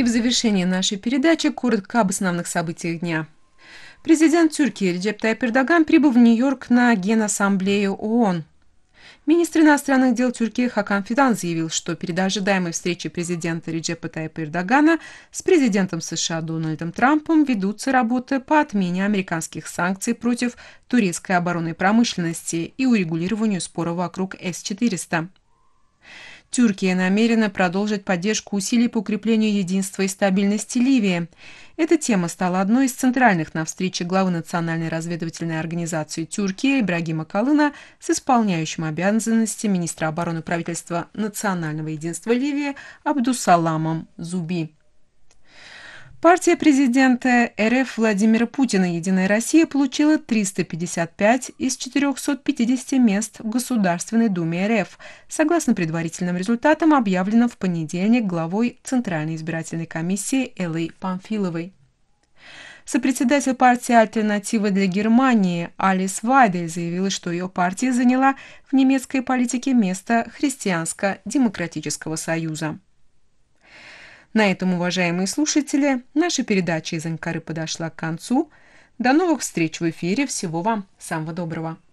И в завершении нашей передачи коротко об основных событиях дня. Президент Тюркии Реджеп Тайип Эрдоган прибыл в Нью-Йорк на Генассамблею ООН. Министр иностранных дел Тюркии Хакан Фидан заявил, что перед ожидаемой встречей президента Реджепа Тайипа Эрдогана с президентом США Дональдом Трампом ведутся работы по отмене американских санкций против турецкой оборонной промышленности и урегулированию спора вокруг С-400. Тюркия намерена продолжить поддержку усилий по укреплению единства и стабильности Ливии. Эта тема стала одной из центральных на встрече главы Национальной разведывательной организации Тюркии Ибрагима Калына с исполняющим обязанности министра обороны правительства национального единства Ливии Абдусаламом Зуби. Партия президента РФ Владимира Путина «Единая Россия» получила 355 из 450 мест в Государственной Думе РФ, согласно предварительным результатам, объявленным в понедельник главой Центральной избирательной комиссии Эллой Памфиловой. Сопредседатель партии «Альтернатива для Германии» Алис Вайдель заявила, что ее партия заняла в немецкой политике место Христианско-демократического союза. На этом, уважаемые слушатели, наша передача из Анкары подошла к концу. До новых встреч в эфире. Всего вам самого доброго.